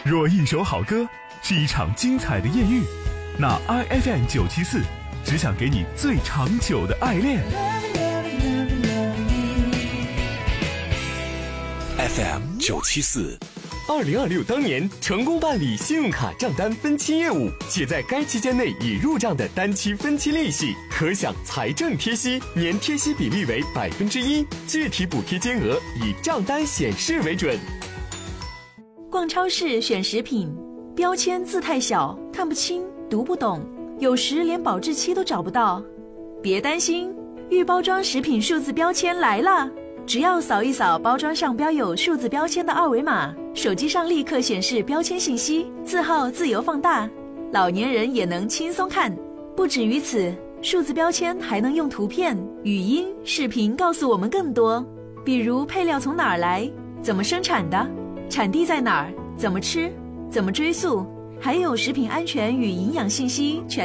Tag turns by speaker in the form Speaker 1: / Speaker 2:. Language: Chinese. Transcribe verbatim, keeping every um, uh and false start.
Speaker 1: 若一首好歌是一场精彩的艳遇，那 I F M 九七四只想给你最长久的爱恋。
Speaker 2: F M 九七四。
Speaker 3: 二零二六当年成功办理信用卡账单分期业务，且在该期间内已入账的单期分期利息，可享财政贴息，年贴息比例为百分之一，具体补贴金额以账单显示为准。
Speaker 4: 逛超市选食品，标签字太小，看不清，读不懂，有时连保质期都找不到。别担心，预包装食品数字标签来了。只要扫一扫包装上标有数字标签的二维码，手机上立刻显示标签信息，字号自由放大，老年人也能轻松看。不止于此，数字标签还能用图片、语音、视频告诉我们更多，比如配料从哪儿来，怎么生产的，产地在哪儿，怎么吃，怎么追溯，还有食品安全与营养信息全